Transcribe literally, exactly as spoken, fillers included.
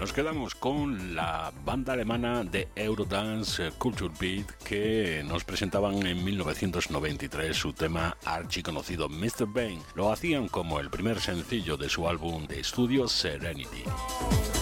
nos quedamos con la banda alemana de Eurodance Culture Beat, que nos presentaban en mil novecientos noventa y tres su tema archiconocido mister Bane. Lo hacían como el primer sencillo de su álbum de estudio Serenity.